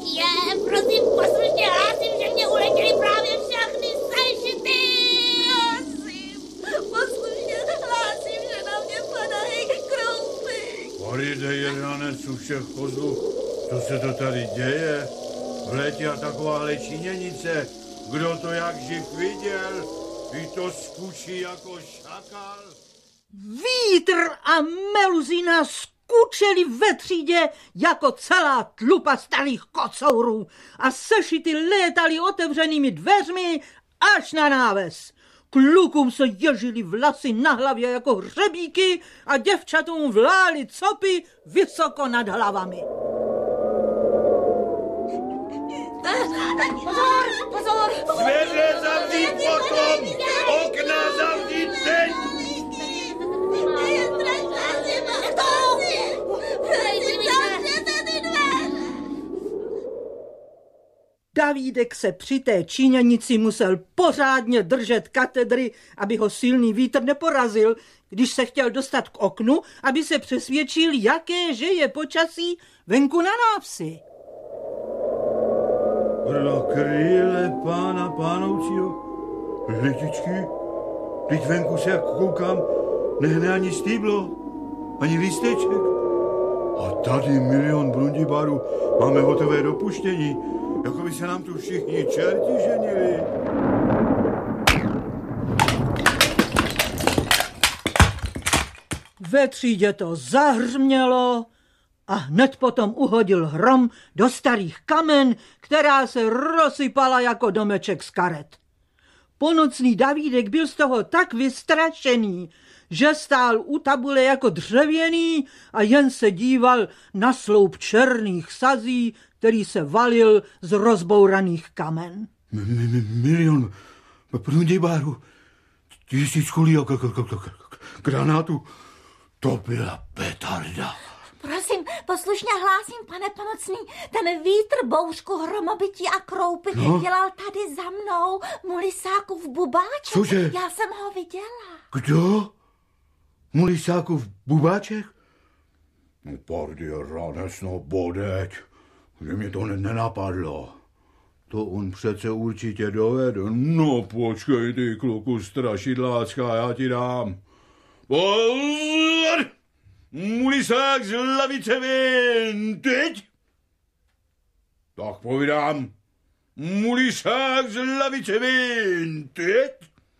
Já prosím, poslušně hlásím, že mě uletěly právě všechny sešity. Prosím, poslušně hlásím, že na mě padají kroupy. Poridej, ranec u všech kozů. Co se to tady děje? V létě a takováhle číněnice. Kdo to jak živ viděl? Ví to skučí jako šakal. Vítr a meluzina skučeli ve třídě jako celá tlupa starých kocourů a sešity létali otevřenými dveřmi až na náves. Klukům se ježili vlasy na hlavě jako hřebíky a děvčatům vlály copy vysoko nad hlavami. Pozor! Dveře zavřít potom! Okna zavřít teď! Davídek se při té číňanici musel pořádně držet katedry, aby ho silný vítr neporazil, když se chtěl dostat k oknu, aby se přesvědčil, jaké že je počasí venku na návsi. Pro krýle pána pánoucího. Lidičky, teď venku se, jak koukám, nehne ani stýblo, ani lísteček. A tady 1 milion brundibárů máme hotové dopuštění, jako by se nám tu všichni čerti ženili. Ve třídě to zahřmělo a hned potom uhodil hrom do starých kamen, která se rozsypala jako domeček z karet. Ponocný Davídek byl z toho tak vystrašený, že stál u tabule jako dřevěný a jen se díval na sloup černých sazí, který se valil z rozbouraných kamen. 1 milion brundibárů, 1000 kulí a granátů. To byla petarda. Prosím, poslušně hlásím, pane Ponocný, ten vítr, bouřku, hromobytí a kroupy dělal tady za mnou, Mulisákův bubáček. Cože? Já jsem ho viděla. Kdo? Mulisákův bubáček? No pardě, ranec, no bodeť, že mě to nenapadlo. To on přece určitě dovede. No počkej ty, kluku strašidlácká, já ti dám. Pozor! Mulisák z lavice ven, teď? Tak povídám, Mulisák z lavice ven, teď?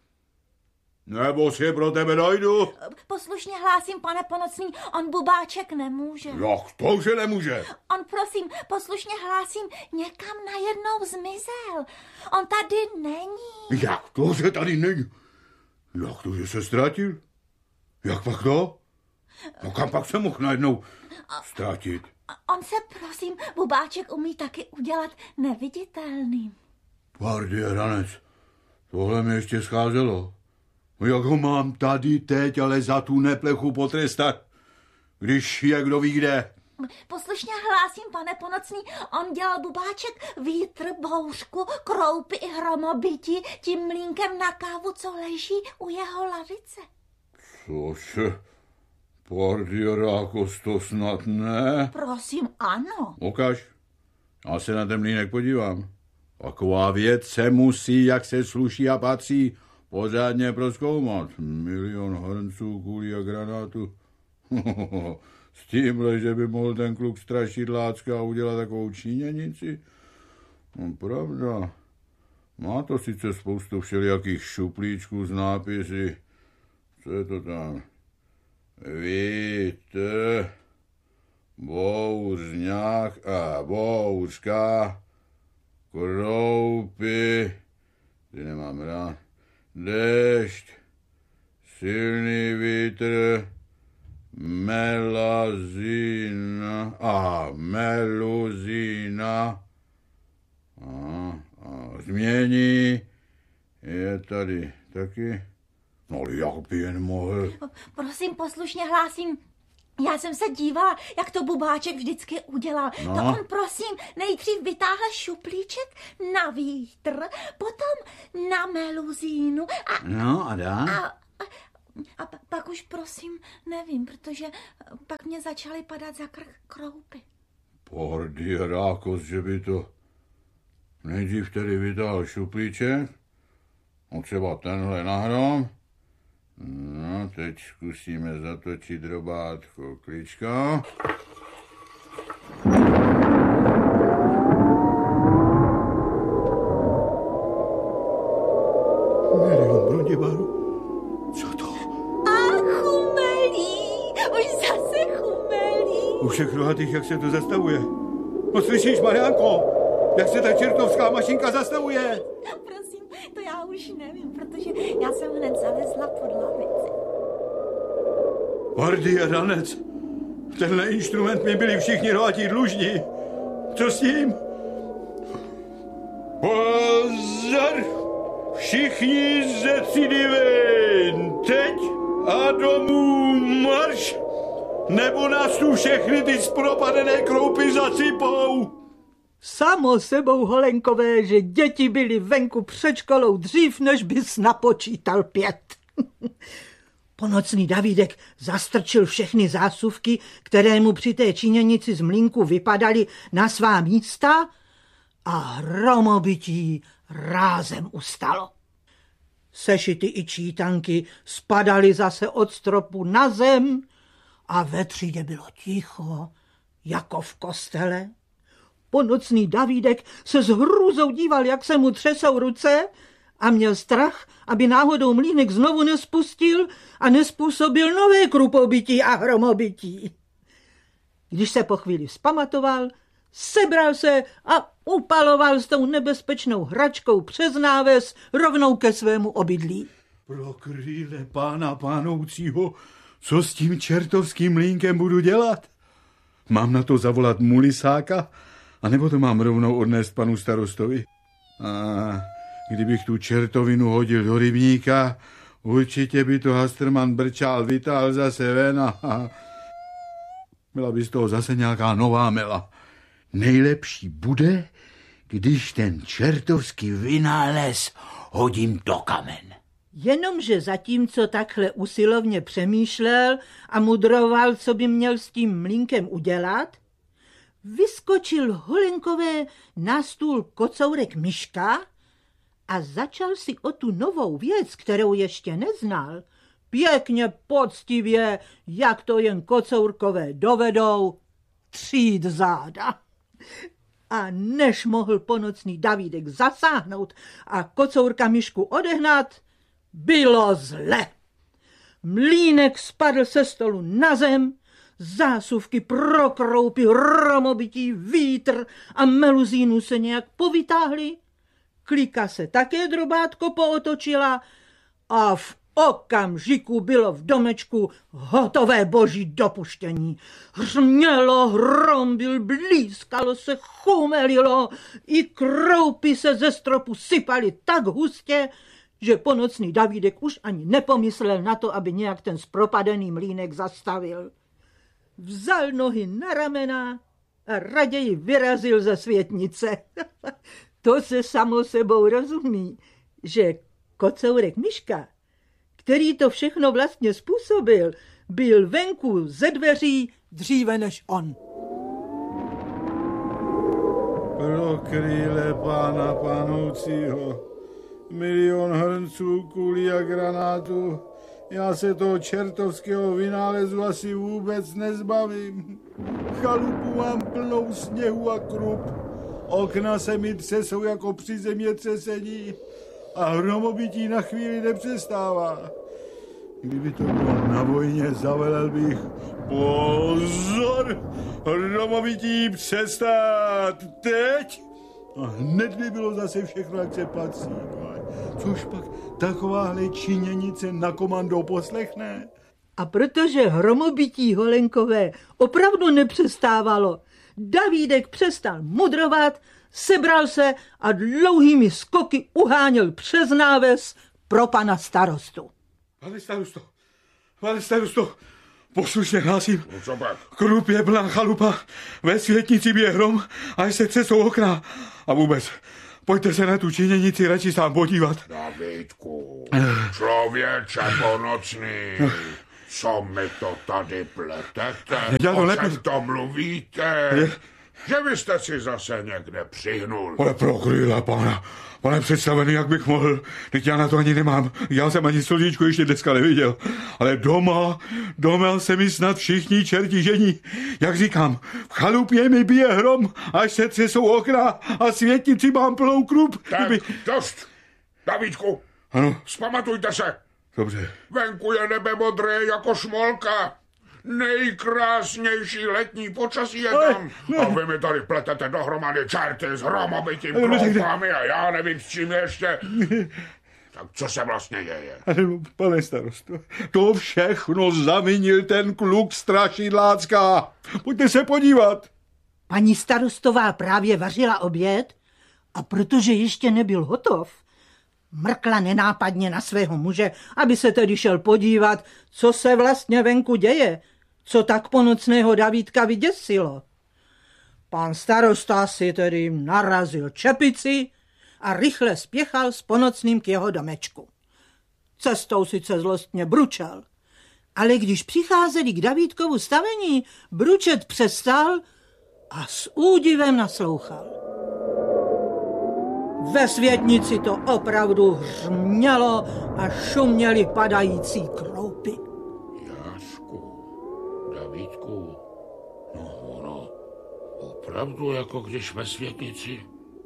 Nebo si pro tebe dojdu? Poslušně hlásím, pane Ponocný, on bubáček nemůže. Jak to, že nemůže? On, prosím, poslušně hlásím, někam najednou zmizel. On tady není. Jak to, že tady není? Jak to, že se ztratil? Jak pak to? No kam pak se mohl najednou ztratit? On se, prosím, bubáček umí taky udělat neviditelným. Pardě, ranec, tohle mi ještě scházelo. Jak ho mám tady teď, ale za tu neplechu potrestat, když je kdo ví kde? Poslušně hlásím, pane Ponocný, on dělal bubáček, vítr, bouřku, kroupy i hromobytí tím mlínkem na kávu, co leží u jeho lavice. Cože? Pardě, rákos, to snad ne? Prosím, ano. Ukaž, já se na ten mlýnek podívám. Taková věc se musí, jak se sluší a patří, pořádně prozkoumat. 1 milion hrnců, kulí a granátů. S tímhle, že by mohl ten kluk strašidlácka udělat takovou číněnici? No pravda. Má to sice spoustu všelijakých šuplíčků z nápisy. Co je to tam? Vítr, bouřňák a bouřka, kroupy, ty nemám rád, déšť, silný vítr, melazína a meluzína a změní je tady taky. No jak by jen mohl. Prosím, poslušně hlásím, já jsem se dívala, jak to bubáček vždycky udělal. No. To on, prosím, nejdřív vytáhl šuplíček na vítr, potom na meluzínu No a dál? A pak už, prosím, nevím, protože pak mě začaly padat za krk kroupy. Pordy rákos, že by to nejdřív tedy vytáhl šuplíček. No třeba tenhle nahrom. No, teď zkusíme zatočit drobátko klička. Milion Brodibaru? Co to? A chumelí, už zase chumelí. U všech rohatých, jak se to zastavuje. No slyšíš, Mariánko, jak se ta čertovská mašinka zastavuje? Prosím, to já už nevím, protože já jsem hned zalezla pod lavici. Vardy a ranec. Tenhle instrument mi byli všichni rohatí dlužní. Co s tím? Pozor! Všichni ze třídy ven! Teď a domů marš! Nebo nás tu všechny ty zpropadené kroupy zasypou! Samo sebou, Holenkové, že děti byly venku před školou dřív, než bys napočítal 5. Ponocný Davídek zastrčil všechny zásuvky, které mu při té činěnici z mlýnku vypadaly, na svá místa a hromobytí rázem ustalo. Sešity i čítanky spadaly zase od stropu na zem a ve třídě bylo ticho, jako v kostele. Ponocný Davídek se s hrůzou díval, jak se mu třesou ruce, a měl strach, aby náhodou mlýnek znovu nespustil a nespůsobil nové krupobytí a hromobytí. Když se po chvíli vzpamatoval, sebral se a upaloval s tou nebezpečnou hračkou přes náves rovnou ke svému obydlí. Pro krýle pána pánoucího, co s tím čertovským mlýnkem budu dělat? Mám na to zavolat mulisáka, anebo to mám rovnou odnést panu starostovi? Kdybych tu čertovinu hodil do rybníka, určitě by to Hastrman Brčál vytáhl zase ven a byla by z toho zase nějaká nová mela. Nejlepší bude, když ten čertovský vynález hodím do kamen. Jenomže zatímco takhle usilovně přemýšlel a mudroval, co by měl s tím mlýnkem udělat, vyskočil Holenkové na stůl kocourek Myška a začal si o tu novou věc, kterou ještě neznal, pěkně poctivě, jak to jen kocourkové dovedou, třít záda. A než mohl ponocný Davídek zasáhnout a kocourka Myšku odehnat, bylo zle. Mlýnek spadl se stolu na zem, zásuvky pro kroupy, hromobytí, vítr a meluzínu se nějak povytáhly, klika se také drobátko pootočila a v okamžiku bylo v domečku hotové boží dopuštění. Hřmělo, hrombil, blízkalo se, chumelilo, i kroupy se ze stropu sypaly tak hustě, že ponocný Davídek už ani nepomyslel na to, aby nějak ten zpropadený mlýnek zastavil. Vzal nohy na ramena a raději vyrazil ze světnice. To se samo sebou rozumí, že kocourek Myška, který to všechno vlastně způsobil, byl venku ze dveří dříve než on. Pro krýle pána pánoucího, milion hrnců, kulí a granátů, já se toho čertovského vynálezu asi vůbec nezbavím. Chalupu mám plnou sněhu a krup, okna se mi třesou jako při zemětřesení a hromobytí na chvíli nepřestává. Kdyby to bylo na vojně, zavelel bych: pozor, hromobytí přestát teď! A hned by bylo zase všechno, jak se patří. Což pak takováhle činěnice na komando poslechne? A protože hromobytí Holenkové opravdu nepřestávalo, Davídek přestal mudrovat, sebral se a dlouhými skoky uháněl přes náves pro pana starostu. Pane starosto, poslušně hlásím. Krup je plná chalupa, ve světnici bije hrom a se třesou okna. A vůbec, pojďte se na tu činěnici radši sám podívat. Davídku, člověče ponocný, co mi to tady pletete? O čem to mluvíte? že vy jste si zase někde přihnul. Ale pro kryla, pane představený, jak bych mohl, teď já na to ani nemám. Já jsem ani slníčku ještě dneska neviděl. Ale doma se mi snad všichni čerti žení. Jak říkám, v chalupě mi bije hrom, až se třesou okna a světnici mám plnou krup. Tak, dost, Davídku. Ano. Vzpamatujte se. Dobře. Venku je nebe modré jako smolka. Nejkrásnější letní počasí je tam. A vy mi tady pletete dohromady čerty s hromobitím kroupami a já nevím s čím ještě. Tak co se vlastně děje? Pane starosto, to všechno zavinil ten kluk strašidlácká. Pojďte se podívat. Paní starostová právě vařila oběd a protože ještě nebyl hotov, mrkla nenápadně na svého muže, aby se tedy šel podívat, co se vlastně venku děje, co tak ponocného Davídka vyděsilo. Pan starosta si tedy narazil čepici a rychle spěchal s ponocným k jeho domečku. Cestou sice zlostně bručel, ale když přicházeli k Davídkovu stavení, bručet přestal a s údivem naslouchal. Ve světnici to opravdu hřmělo a šuměly padající kroupy. Jášku, Davídku, no ono, opravdu jako když ve světnici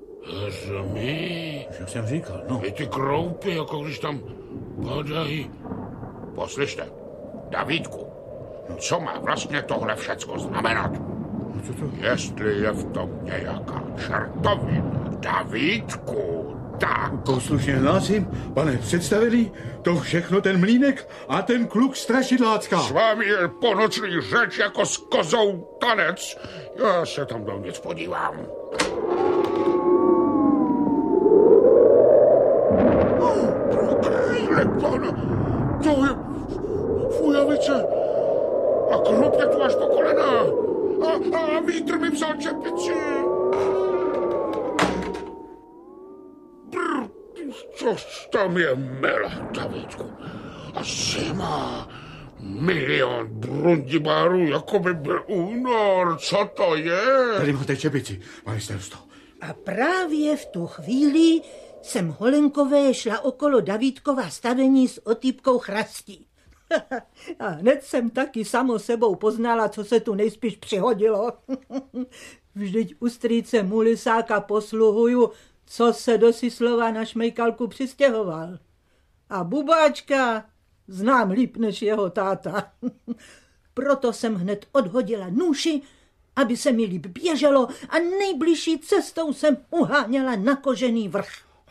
hřmí. Jak jsem říkal, no. I ty kroupy, jako když tam padají. Poslyšte, Davídku, co má vlastně tohle všecko znamenat? No co to? Jestli je v tom nějaká čertovina, Davídku, tak. Poslušně hlásím, pane představený, to všechno ten mlýnek a ten kluk strašidlácká. S vámi je ponoční řeč jako s kozou tanec. Já se tam dovnitř podívám. Pane, to je fujavice a krup je tu až po kolena a vítr mi vzal čepici. Co tam je mela, Davídku? A zima, milion brundibárů, jako by byl únor. Co to je? Tady máte čepici, pane starosto. A právě v tu chvíli jsem Holenkové šla okolo Davídkova stavení s otýpkou chrastí. A hned jsem taky samo sebou poznala, co se tu nejspíš přihodilo. Vždyť u strýce Mulisáka posluhuju, co se do Sislova na Šmejkalku přistěhoval. A Bubáčka znám líp než jeho táta. Proto jsem hned odhodila nůši, aby se mi líp běželo a nejbližší cestou jsem uháněla na Kožený vrch.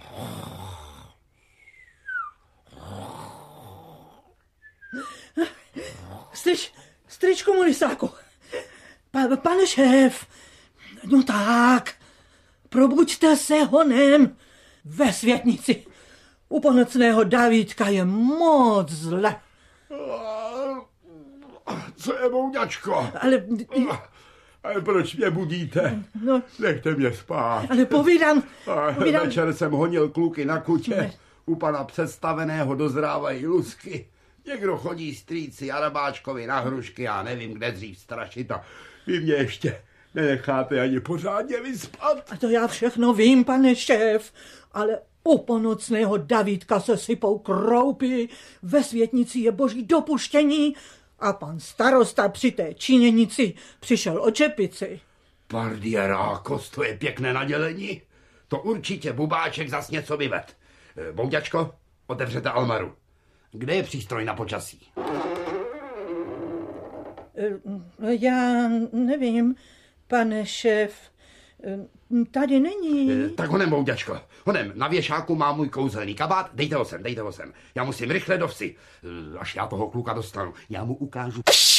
Stričku Mulisáku, pane šéf, no tak, probuďte se honem. Ve světnici u ponocného Davídka je moc zle. Co je, Bouňačko? Ale proč mě budíte? No, Nechte mě spát. ale povídám. Večer jsem honil kluky na kutě. U pana představeného dozrávají lusky. Někdo chodí strýci Arabáčkovi na hrušky, já nevím, kde dřív strašit a vy mě ještě nenecháte ani pořádně vyspat. A to já všechno vím, pane šéf, ale u ponocného Davídka se sypou kroupy, ve světnici je boží dopuštění a pan starosta při té činěnici přišel o čepici. Pardierákos, to je pěkné nadělení. To určitě Bubáček zas něco vyved. Bouďačko, otevřete almaru. Kde je přístroj na počasí? Já nevím, pane šéf, tady není. Tak honem, Bouďačko, honem, na věšáku má můj kouzelný kabát, dejte ho sem. Já musím rychle do vsi, až já toho kluka dostanu. Já mu ukážu.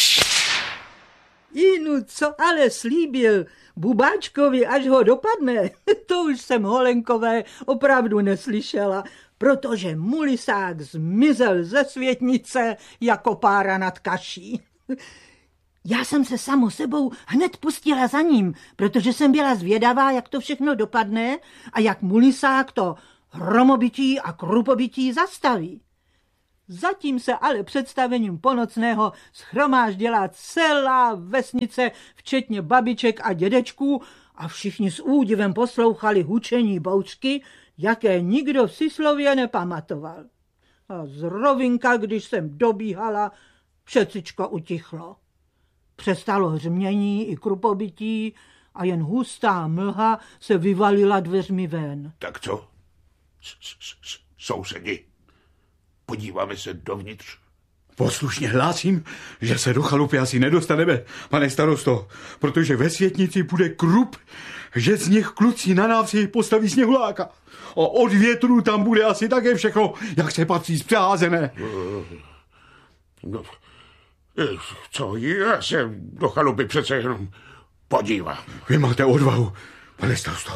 Inu, co ale slíbil Bubáčkovi, až ho dopadne, to už jsem Holenkové opravdu neslyšela, protože Mulisák zmizel ze světnice jako pára nad kaší. Já jsem se samo sebou hned pustila za ním, protože jsem byla zvědavá, jak to všechno dopadne a jak Mulisák to hromobití a krupobití zastaví. Zatím se ale představením Ponocného shromáždila celá vesnice, včetně babiček a dědečků, a všichni s údivem poslouchali hučení bouřky, jaké nikdo v Sislově nepamatoval. A zrovinka, když jsem dobíhala, všecičko utichlo. Přestalo hřmění i krupobytí a jen hustá mlha se vyvalila dveřmi ven. Tak co? Sousedi, podíváme se dovnitř. Poslušně hlásím, že se do chalupy asi nedostaneme, pane starosto, protože ve Světnici bude krup, že z nich kluci na návsi postaví sněhuláka. A od větru tam bude asi také všechno, jak se patří zpřázené. No, co, já se do chalupy přece jenom podívám. Vy máte odvahu, pane starosto.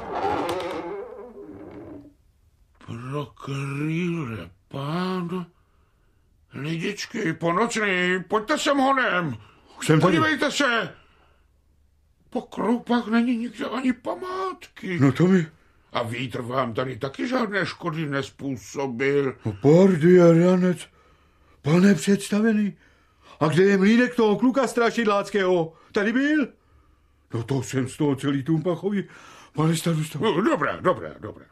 Pro krýle, pán... Lidičky, Ponocný, pojďte sem honem. Podívejte se. Po krupách není nikde ani památky. No to mi... A vítr vám tady taky žádné škody nespůsobil. No pardy a ranec, pane představený. A kde je mlýnek toho kluka strašidláckého? Tady byl? No to jsem z toho celý Tumpachový, pane starosto. No, dobré.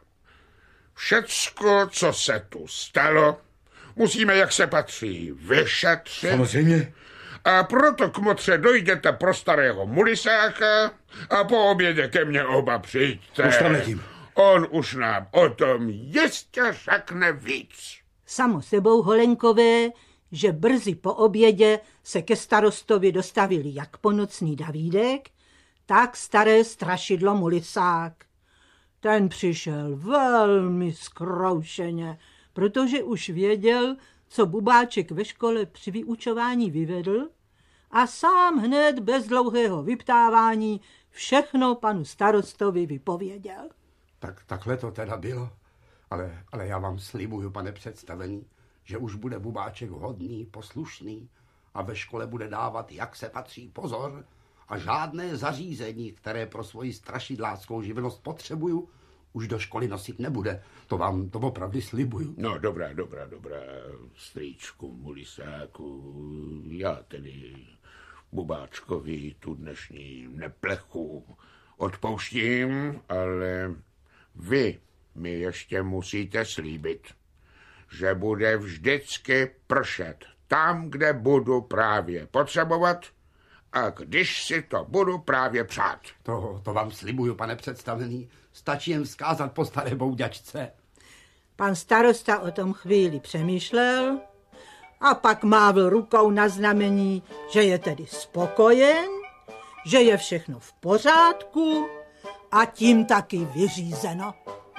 Všecko, co se tu stalo, musíme, jak se patří, vyšetřit. Samozřejmě. A proto k motře dojděte pro starého mulisáka a po obědě ke mně oba přijďte. Už tam letím. On už nám o tom jistě řekne víc. Samo sebou Holenkové, že brzy po obědě se ke starostovi dostavili jak Ponocný Davídek, tak staré strašidlo Mulisák. Ten přišel velmi zkroušeně, protože už věděl, co Bubáček ve škole při vyučování vyvedl, a sám hned bez dlouhého vyptávání všechno panu starostovi vypověděl. Tak takhle to teda bylo, ale já vám slibuju, pane představený, že už bude Bubáček hodný, poslušný a ve škole bude dávat, jak se patří, pozor, a žádné zařízení, které pro svoji strašidláckou živnost potřebuju, už do školy nosit nebude. To vám to opravdu slibuju. No, dobrá, strýčku Mulisáku, já tedy Bubáčkovi tu dnešní neplechu odpouštím, ale vy mi ještě musíte slíbit, že bude vždycky pršet tam, kde budu právě potřebovat a když si to budu právě přát. To vám slibuju, pane představený. Stačí jen vzkázat po staré bouďačce. Pan starosta o tom chvíli přemýšlel a pak mávl rukou na znamení, že je tedy spokojen, že je všechno v pořádku a tím taky vyřízeno.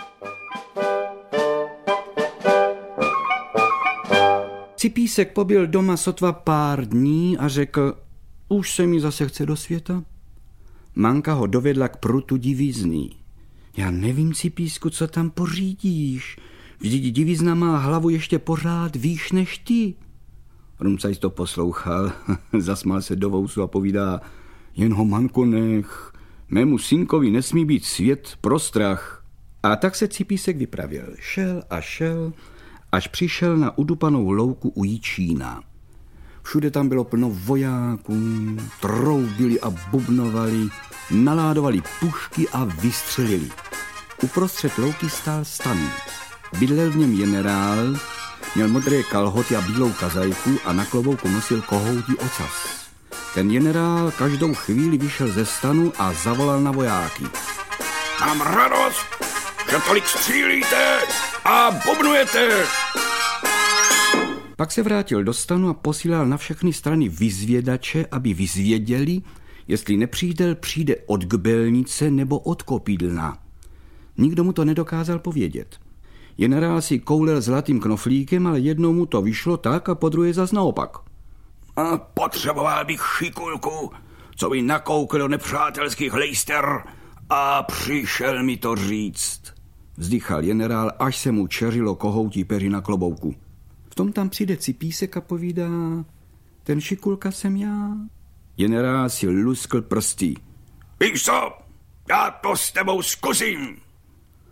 Cipísek pobyl doma sotva pár dní a řekl, už se mi zase chce do světa. Manka ho dovedla k prutu divízní. Já nevím, Cipísku, co tam pořídíš. Vždyť divízna má hlavu ještě pořád výš než ty. Rumcajs to poslouchal, zasmál se do vousu a povídá, jen ho, Manko, nech, mému synkovi nesmí být svět pro strach. A tak se Cipísek vypravil. Šel a šel, až přišel na udupanou louku u Jičína. Všude tam bylo plno vojáků, troubili a bubnovali, naládovali pušky a vystřelili. Uprostřed louky stál stan. Bydlel v něm generál, měl modré kalhoty a bílou kazajku a na klobouku nosil kohoutí ocas. Ten generál každou chvíli vyšel ze stanu a zavolal na vojáky. Mám radost, že tolik střílíte a bubnujete. Pak se vrátil do stanu a posílal na všechny strany vyzvědače, aby vyzvěděli, jestli nepřítel přijde od Gbelnice nebo od Kopídlna. Nikdo mu to nedokázal povědět. Generál si koulel zlatým knoflíkem, ale jednou mu to vyšlo tak a podruhé zas naopak. A potřeboval bych šikulku, co by nakoukl do nepřátelských lejster a přišel mi to říct. Vzdychal generál, až se mu čeřilo kohoutí peří na klobouku. V tom tam přijde Cipísek a povídá, ten šikulka jsem já. Generál si luskl prsty. Víš co, já to s tebou zkusím.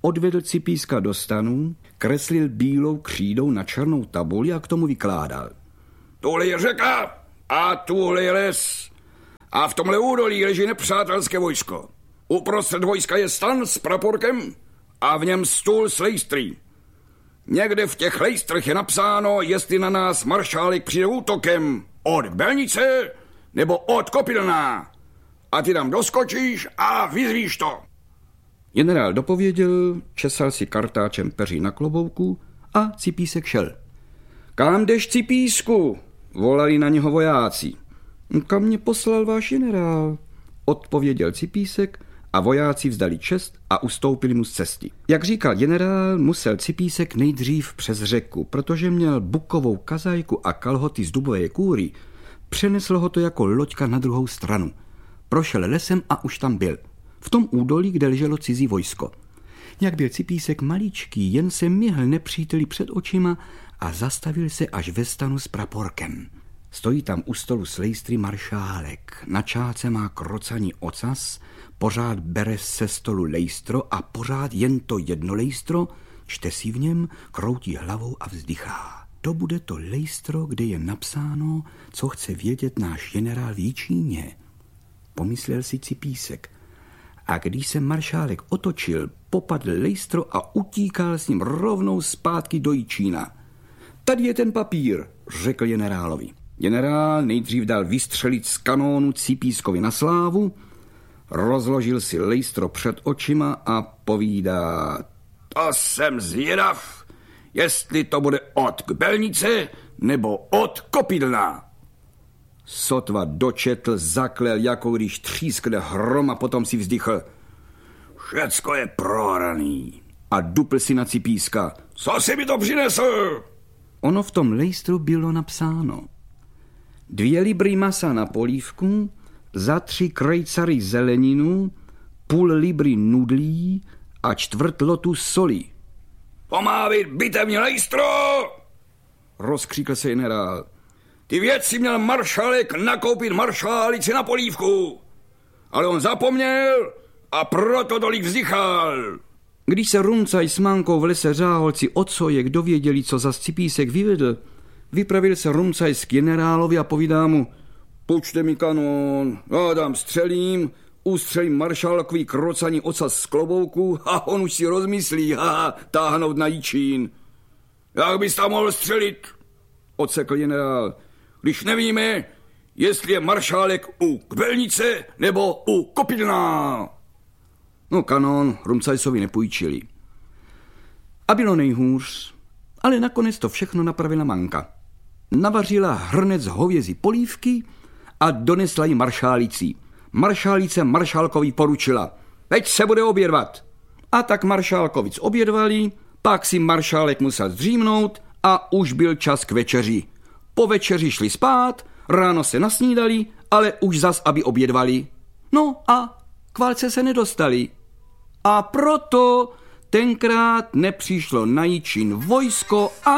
odvedl Cipíska do stanu, kreslil bílou křídou na černou tabuli a k tomu vykládal. Tohle je řeka a tuhle je les. A v tomhle údolí leží nepřátelské vojsko. Uprostřed vojska je stan s praporkem a v něm stůl s lejstry. Někde v těch lejstrech je napsáno, jestli na nás maršálek přijde útokem od Belnice nebo od Kopilná. A ty tam doskočíš a vyzvíš to. Generál dopověděl, česal si kartáčem peří na klobouku a Cipísek šel. Kam jdeš, Cipísku? Volali na něho vojáci. Kam mě poslal váš generál? Odpověděl Cipísek a vojáci vzdali čest a ustoupili mu z cesty. Jak říkal generál, musel Cipísek nejdřív přes řeku, protože měl bukovou kazajku a kalhoty z dubové kůry. Přenesl ho to jako loďka na druhou stranu. Prošel lesem a už tam byl. V tom údolí, kde leželo cizí vojsko. Jak byl Cipísek maličký, jen se myhl nepříteli před očima a zastavil se až ve stanu s praporkem. Stojí tam u stolu s lejstry maršálek. Na čáce má krocaný ocas, pořád bere se stolu lejstro a pořád jen to jedno lejstro, čte si v něm, kroutí hlavou a vzdychá. To bude to lejstro, kde je napsáno, co chce vědět náš generál v Jičíně. Pomyslel si Cipísek. A když se maršálek otočil, popadl lejstro a utíkal s ním rovnou zpátky do Jičína. Tady je ten papír, řekl generálovi. Generál nejdřív dal vystřelit z kanónu Cipískovi na slávu, rozložil si lejstro před očima a povídá. To jsem zvědav, jestli to bude od Kbelnice nebo od Kopidlna. Sotva dočetl, zaklel, jako když třískne hrom a potom si vzdychl. Všecko je prohraný. A dupl si na Cipíska. Co si mi to přinesl? Ono v tom lejstru bylo napsáno. 2 libry masa na polívku, za 3 krejcary zeleninu, 0,5 libry nudlí a 1/4 lotu soli. To má být bitevní lejstro! Rozkřikl se generál. Ty věci měl maršálek nakoupit maršálici na polívku. Ale on zapomněl a proto tolik vzdychal. Když se Rumcaj s Mankou v lese Řáholci od Sojek dověděli, co za Cipísek vyvedl, vypravil se Rumcaj k generálovi a povídá mu. Počte mi kanón, já dám střelím, ustřelím maršálkový krocaný ocas z klobouku a on už si rozmyslí, táhnout na Jičín. Jak bys tam mohl střelit? Odsekl generál. Když nevíme, jestli je maršálek u Kbelnice nebo u Kopidlna. No kanón Rumcajsovi nepůjčili. A bylo nejhůř, ale nakonec to všechno napravila Manka. Navařila hrnec hovězí polívky a donesla ji maršálicí. Maršálice maršálkovi poručila. Teď se bude obědvat. A tak maršálkovic obědvali, pak si maršálek musel zdřímnout a už byl čas k večeři. Po večeři šli spát, ráno se nasnídali, ale už zas, aby obědvali. No a k válce se nedostali. A proto tenkrát nepřišlo na Jičín vojsko a